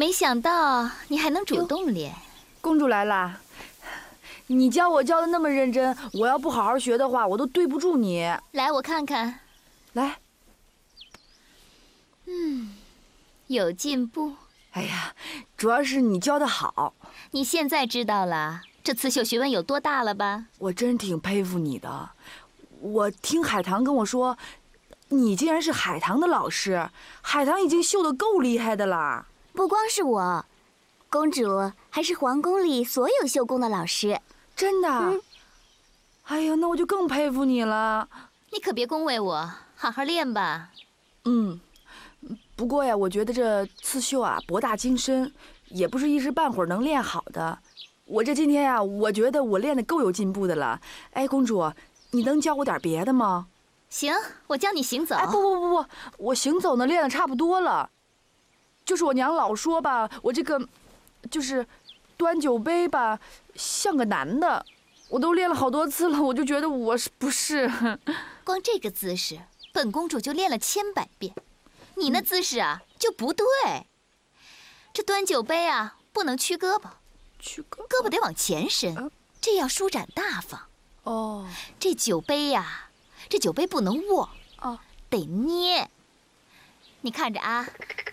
没想到你还能主动练。 公主来啦！你教我教的那么认真，我要不好好学的话，我都对不住你。 来，我看看。 来。 有进步。 哎呀，主要是你教的好。 你现在知道了这刺绣学问有多大了吧？ 我真挺佩服你的。我听海棠跟我说，你竟然是海棠的老师。海棠已经绣得够厉害的啦。 不光是我，公主还是皇宫里所有绣工的老师。 真的？哎呀，那我就更佩服你了。 你可别恭维我，好好练吧。 不过呀，我觉得这刺绣啊博大精深，也不是一时半会儿能练好的。我这今天呀，我觉得我练得够有进步的了。哎，公主，你能教我点别的吗？ 行，我教你行走。 哎，不，我行走呢练得差不多了。就是我娘老说吧，我这个就是端酒杯吧，像个男的。我都练了好多次了，我就觉得我不是。 光这个姿势，本公主就练了千百遍。你那姿势啊就不对。这端酒杯啊不能屈胳膊，胳膊得往前伸，这样舒展大方。 哦， 这酒杯呀，这酒杯不能握，得捏。你看着啊。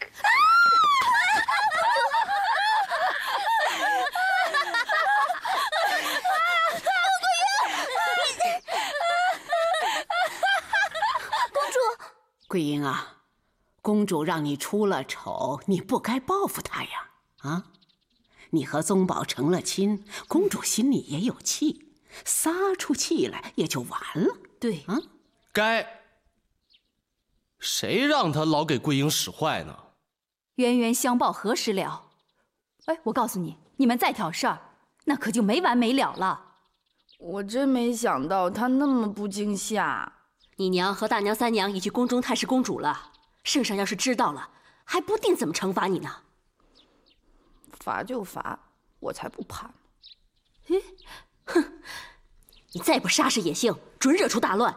桂英啊，公主让你出了丑，你不该报复她呀！啊，你和宗保成了亲，公主心里也有气，撒出气来也就完了。 对啊， 该。谁让他老给桂英使坏呢？ 冤冤相报何时了？哎，我告诉你，你们再挑事儿，那可就没完没了了。 我真没想到他那么不惊吓。 你娘和大娘、三娘已去宫中探视公主了，圣上要是知道了，还不定怎么惩罚你呢。 罚就罚，我才不怕呢。 哼，你再不杀死野性，准惹出大乱。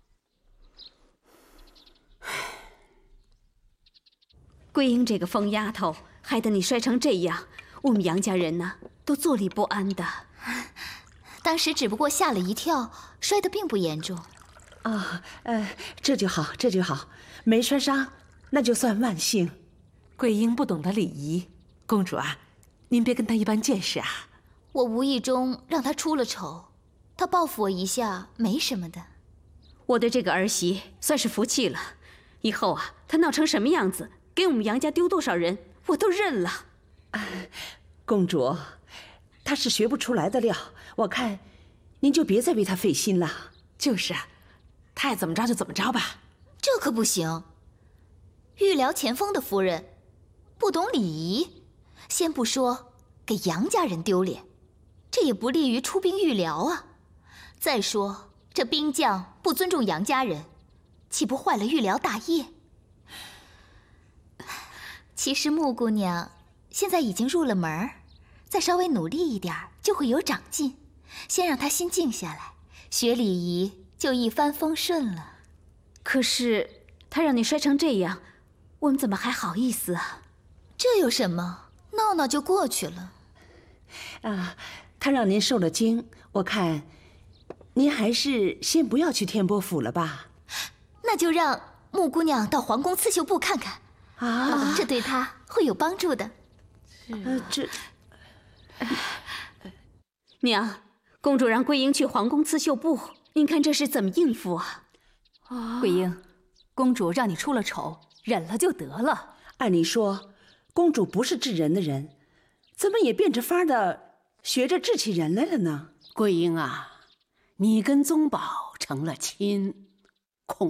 桂英这个疯丫头，害得你摔成这样，我们杨家人呢都坐立不安的。 当时只不过吓了一跳，摔得并不严重。 这就好，这就好，没摔伤，那就算万幸。 桂英不懂得礼仪，公主啊，您别跟她一般见识啊。 我无意中让她出了丑，她报复我一下没什么的。 我对这个儿媳算是服气了，以后啊，她闹成什么样子，给我们杨家丢多少人，我都认了。 公主，她是学不出来的料，我看您就别再为她费心了。 就是啊，她爱怎么着就怎么着吧。 这可不行，御寮前锋的夫人不懂礼仪，先不说给杨家人丢脸，这也不利于出兵御寮啊。再说这兵将不尊重杨家人，岂不坏了御寮大业？其实穆姑娘现在已经入了门，再稍微努力一点就会有长进。先让她心静下来，学礼仪就一帆风顺了。 可是她让你摔成这样，我们怎么还好意思啊？ 这有什么？闹闹就过去了。 她让您受了惊，我看您还是先不要去天波府了吧。 那就让穆姑娘到皇宫刺绣部看看啊，这对她会有帮助的。 娘，公主让桂英去皇宫刺绣部，您看这是怎么应付啊？ 桂英，公主让你出了丑，忍了就得了。 按理说，公主不是治人的人，怎么也变着法的学着治起人来了呢？ 桂英啊，你跟宗保成了亲，